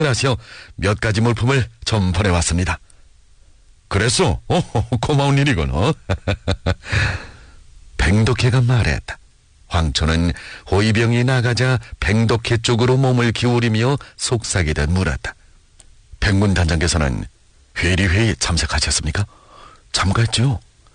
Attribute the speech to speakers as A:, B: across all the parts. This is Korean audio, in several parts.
A: 하시어 몇 가지 물품을 좀 보내왔습니다. 그랬어? 고마운 일이군. 뱅독해가 말했다. 황초는 호위병이 나가자 뱅독해 쪽으로 몸을 기울이며 속삭이듯 물었다. 백문 단장께서는 회리회의에 참석하셨습니까? 참가했죠.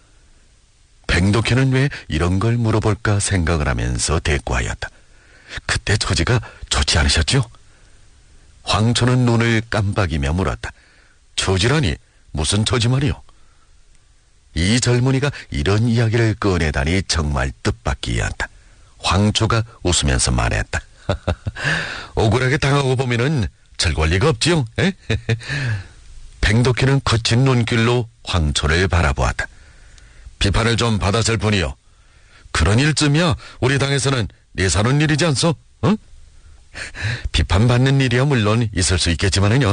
A: 뱅독해는 왜 이런 걸 물어볼까 생각을 하면서 대꾸하였다. 그때 처지가 좋지 않으셨죠? 황초는 눈을 깜빡이며 물었다. 처지라니 무슨 처지 말이요? 이 젊은이가 이런 이야기를 꺼내다니 정말 뜻밖이었다. 황초가 웃으면서 말했다. 억울하게 당하고 보면은 즐거울 리가 없지요. 뱅독해는 거친 눈길로 황초를 바라보았다. 비판을 좀 받았을 뿐이요. 그런 일쯤이야 우리 당에서는 네 사는 일이지 않소? 비판받는 일이야 물론 있을 수 있겠지만은요.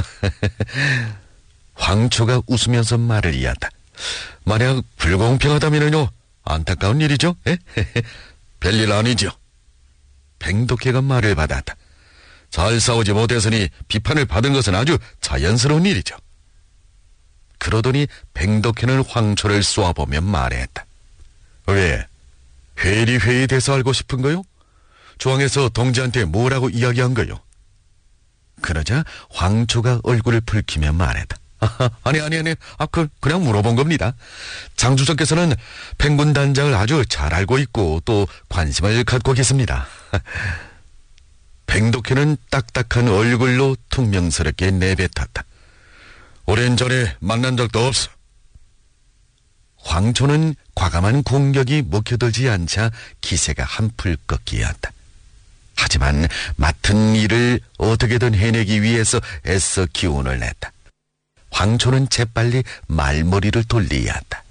A: 황초가 웃으면서 말을 이었다. 만약 불공평하다면은요 안타까운 일이죠. 별일 아니죠. 뱅독해가 말을 받았다. 잘 싸우지 못했으니 비판을 받은 것은 아주 자연스러운 일이죠. 그러더니 뱅독해는 황초를 쏘아보며 말했다. 왜? 회리회의 대해서 알고 싶은 거요? 조항에서 동지한테 뭐라고 이야기한 거요? 그러자 황초가 얼굴을 붉히며 말했다. 아니. 그냥 물어본 겁니다. 장주석께서는 팽군 단장을 아주 잘 알고 있고 또 관심을 갖고 계십니다. 뱅독해는 딱딱한 얼굴로 퉁명스럽게 내뱉었다. 오랜 전에 만난 적도 없어. 황초는 과감한 공격이 먹혀들지 않자 기세가 한풀 꺾이었다. 하지만 맡은 일을 어떻게든 해내기 위해서 애써 기운을 냈다. 황초는 재빨리 말머리를 돌리었다.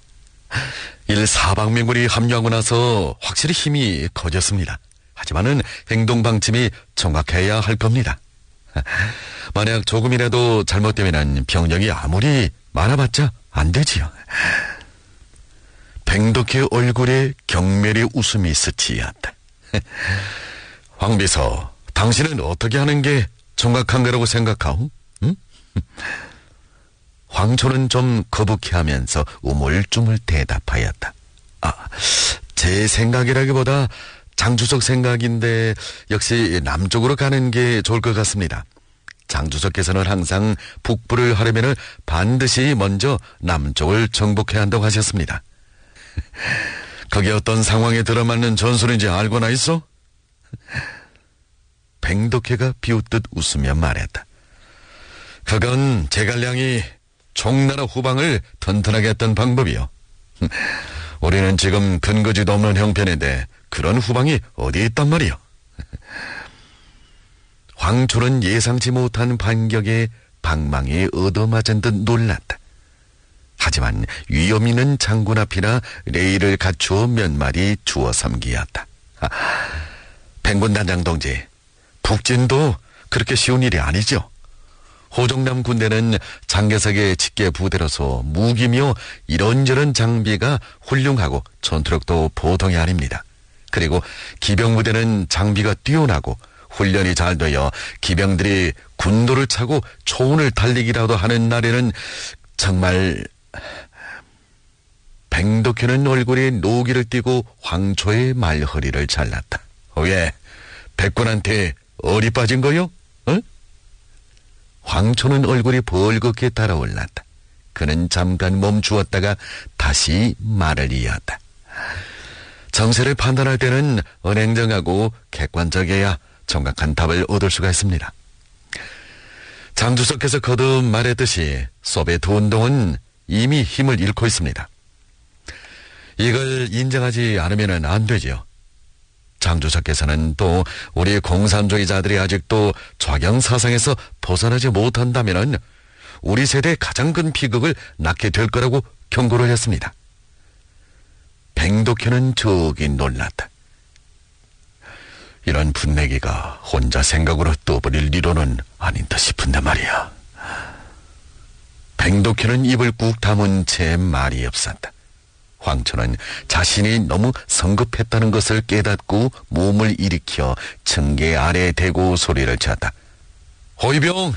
A: 일사방맹군이 합류하고 나서 확실히 힘이 커졌습니다. 하지만은 행동 방침이 정확해야 할 겁니다. 만약 조금이라도 잘못되면 병력이 아무리 많아봤자 안 되지요. 뱅독해 얼굴에 경멸의 웃음이 스치었다. 황비서, 당신은 어떻게 하는 게 정확한 거라고 생각하오? 응? 황초는 좀 거북해하면서 우물쭈물 대답하였다. 제 생각이라기보다 장주석 생각인데 역시 남쪽으로 가는 게 좋을 것 같습니다. 장주석께서는 항상 북부를 하려면 반드시 먼저 남쪽을 정복해야 한다고 하셨습니다. 그게 어떤 상황에 들어맞는 전술인지 알고나 있어? 뱅독해가 비웃듯 웃으며 말했다. 그건 제갈량이 총나라 후방을 튼튼하게 했던 방법이요. 우리는 지금 근거지도 없는 형편인데 그런 후방이 어디 있단 말이요. 황초는 예상치 못한 반격에 방망이에 얻어맞은 듯 놀랐다. 하지만 위험 있는 장군 앞이나 레이를 갖추어 몇 마디 주워 삼기였다. 팽군 단장 동지, 북진도 그렇게 쉬운 일이 아니죠. 호종남 군대는 장개석의 직계 부대로서 무기며 이런저런 장비가 훌륭하고 전투력도 보통이 아닙니다. 그리고 기병부대는 장비가 뛰어나고 훈련이 잘 되어 기병들이 군도를 차고 초원을 달리기라도 하는 날에는 정말... 뱅독해는 얼굴에 노기를 띠고 황초의 말허리를 잘랐다. 왜? 백군한테 어리 빠진 거요? 황초는 얼굴이 벌겋게 달아올랐다. 그는 잠깐 멈추었다가 다시 말을 이었다. 정세를 판단할 때는 은행정하고 객관적이어야 정확한 답을 얻을 수가 있습니다. 장주석께서 거듭 말했듯이 소비에트 운동은 이미 힘을 잃고 있습니다. 이걸 인정하지 않으면 안 되지요. 장주석께서는 또 우리 공산주의자들이 아직도 좌경 사상에서 벗어나지 못한다면 우리 세대의 가장 큰 비극을 낳게 될 거라고 경고를 했습니다. 뱅독해는 저기 놀랐다. 이런 분내기가 혼자 생각으로 떠버릴 리로는 아닌 듯 싶은데 말이야. 뱅독해는 입을 꾹 다문 채 말이 없었다. 황초는 자신이 너무 성급했다는 것을 깨닫고 몸을 일으켜 층계 아래에 대고 소리를 쳤다. 호위병